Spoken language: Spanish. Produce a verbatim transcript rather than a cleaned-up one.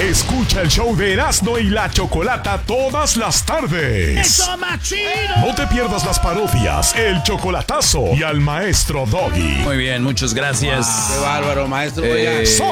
Escucha el show de Erasmo y la Chocolata todas las tardes. ¡Eso, más chido! No te pierdas las parodias, el chocolatazo y al maestro Doggy. Muy bien, muchas gracias. Qué bárbaro, maestro. Eh, Solo